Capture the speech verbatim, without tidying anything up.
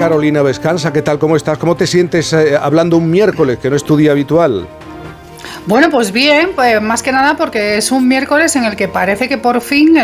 Carolina Vescanza, ¿qué tal? ¿Cómo estás? ¿Cómo te sientes eh, hablando un miércoles, que no es tu día habitual? Bueno, pues bien, pues más que nada porque es un miércoles en el que parece que por fin